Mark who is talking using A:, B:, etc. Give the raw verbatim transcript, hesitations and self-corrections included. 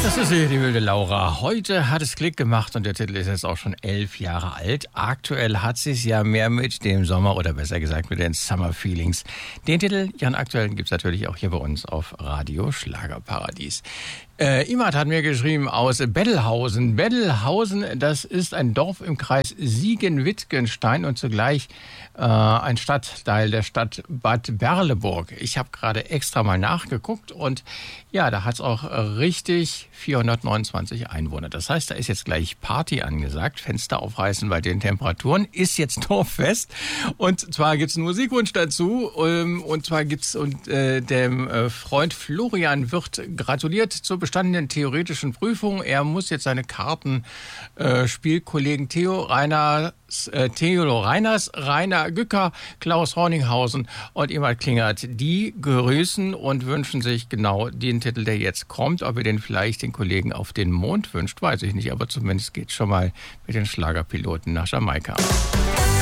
A: Das ist sie, die wilde Laura. Heute hat es Klick gemacht und der Titel ist jetzt auch schon elf Jahre alt. Aktuell hat sie es ja mehr mit dem Sommer oder besser gesagt mit den Summer Feelings. Den Titel, Ihren aktuellen, gibt es natürlich auch hier bei uns auf Radio Schlagerparadies. Äh, Imad hat mir geschrieben aus Bettelhausen. Bettelhausen, das ist ein Dorf im Kreis Siegen-Wittgenstein und zugleich äh, ein Stadtteil der Stadt Bad Berleburg. Ich habe gerade extra mal nachgeguckt und ja, da hat es auch richtig vierhundertneunundzwanzig Einwohner. Das heißt, da ist jetzt gleich Party angesagt. Fenster aufreißen bei den Temperaturen. Ist jetzt Dorffest. Und zwar gibt's einen Musikwunsch dazu. Und zwar gibt's und äh, dem äh, Freund Florian wird gratuliert zur bestandenen theoretischen Prüfung. Er muss jetzt seine Karten äh, Spielkollegen Theo Rainer Äh, Theodor Reiners, Rainer Gücker, Klaus Horninghausen und Imad Klingert, die grüßen und wünschen sich genau den Titel, der jetzt kommt. Ob ihr den vielleicht den Kollegen auf den Mond wünscht, weiß ich nicht, aber zumindest geht schon mal mit den Schlagerpiloten nach Jamaika.